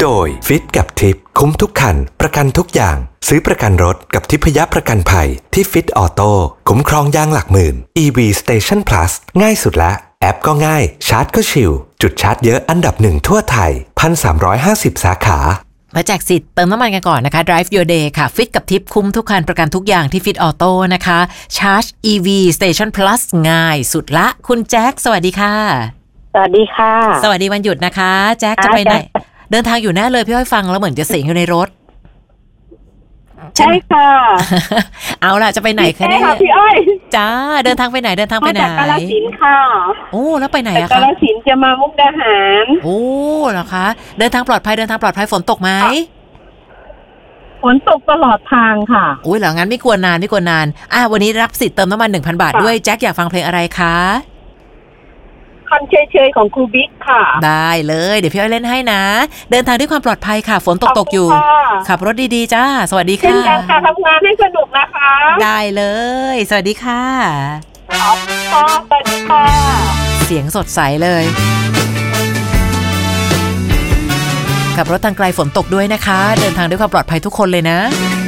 โดยฟิตกับทิปคุ้มทุกคันประกันทุกอย่างซื้อประกันรถกับทิพยประกันภัยที่ฟิตออโต้คุ้มครองยางหลักหมื่น EV Station Plus ง่ายสุดละแอปก็ง่ายชาร์จก็ชิลจุดชาร์จเยอะอันดับ1ทั่วไทย 1,350 สาขามาแจกสิทธิ์เติมน้ำมันกันก่อนนะคะ Drive Your Day ค่ะฟิตกับทิปคุ้มทุกคันประกันทุกอย่างที่ฟิตออโต้นะคะ Charge EV Station Plus ง่ายสุดละคุณแจ็คสวัสดีค่ะสวัสดีค่ะสวัสดีวันหยุดนะคะแจ็คจะไปไหนเดินทางอยู่แน่เลยพี่อ้อยฟังแล้วเหมือนจะเสียงอยู่ในรถใช่ค่ะเอาล่ะจะไปไหนคะเนี่ยพี่อ้อยจ้าเดินทางไปไหนมาจากกาฬสินธุ์ค่ะโอ้แล้วไปไหนอะคะกาฬสินธุ์จะมามุกดาหารโอ้เหรอคะเดินทางปลอดภัยฝนตกไหมฝนตกตลอดทางค่ะอุ้ยเหรองั้นไม่ควรนานวันนี้รับสิทธิ์เติมน้ำมัน 1,000 บาทด้วยแจ็คอยากฟังเพลงอะไรคะคันเฉยๆของครูบิ๊กค่ะได้เลยเดี๋ยวพี่อ้อยเล่นให้นะเดินทางด้วยความปลอดภัยค่ะฝนตกอยู่ขับรถดีๆจ้าสวัสดีค่ะเช่นกันค่ะทำงานให้สนุกนะคะได้เลยสวัสดีค่ะสวัสดีค่ะเสียงสดใสเลยขับรถทางไกลฝนตกด้วยนะคะเดินทางด้วยความปลอดภัยทุกคนเลยนะ